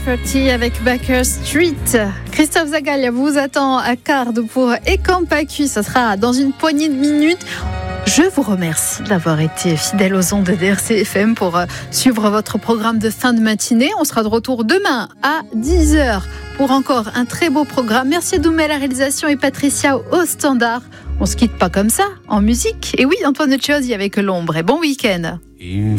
Rafferty avec Baker Street. Christophe Zagalia vous attend à Cardes pour Ecampacus. Ça sera dans une poignée de minutes. Je vous remercie d'avoir été fidèle aux ondes de DRC-FM pour suivre votre programme de fin de matinée. On sera de retour demain à 10h pour encore un très beau programme. Merci à Doumé à la réalisation et Patricia au standard. On se quitte pas comme ça, en musique. Et oui, Antoine Chiosi avec L'Ombre. Et bon week-end.